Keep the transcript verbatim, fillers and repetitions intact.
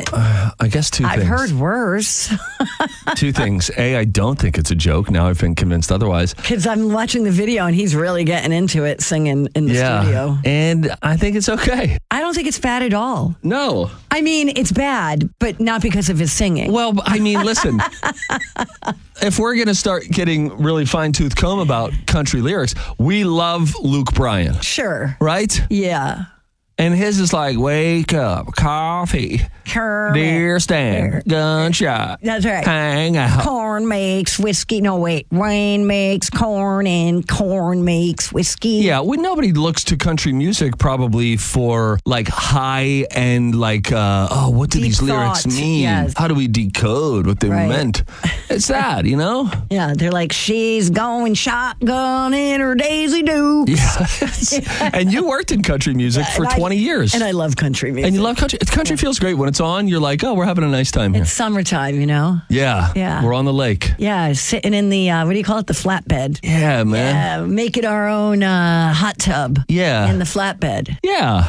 it. I guess two I've things. heard worse. Two things. A, I don't think it's a joke. Now I've been convinced otherwise. Because I'm watching the video and he's really getting into it, singing in the yeah. studio. And I think it's okay. I don't think it's bad at all. No. I mean, it's bad, but not because of his singing. Well, I mean, listen, if we're going to start getting really fine-tooth comb about country lyrics, we love Luke Bryan. Sure. Right? Yeah. And his is like, wake up, coffee, Correct. deer stand, gunshot, That's right. hang out. Corn makes whiskey. No, wait. Rain makes corn and corn makes whiskey. Yeah, we, nobody looks to country music probably for like high end, like, uh, oh, what do Deep these lyrics thoughts, mean? yes. How do we decode what they Right. meant? It's that, you know? Yeah, they're like, she's going shotgun in her Daisy Dukes. Yes. And you worked in country music for And I- twenty years. And I love country music. And you love country. Country feels great when it's on. You're like, oh, we're having a nice time here. It's summertime, you know? Yeah. Yeah. We're on the lake. Yeah, sitting in the, uh, what do you call it? The flatbed. Yeah, man. Yeah, make it our own uh, hot tub Yeah. in the flatbed. Yeah.